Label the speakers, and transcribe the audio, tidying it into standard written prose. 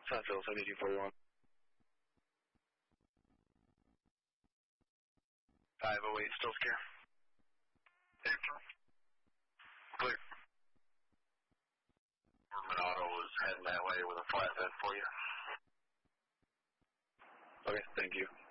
Speaker 1: Sunfield 7241. 508, still scare. Clear. Government Auto is heading that way with a flatbed for you. Okay, thank you.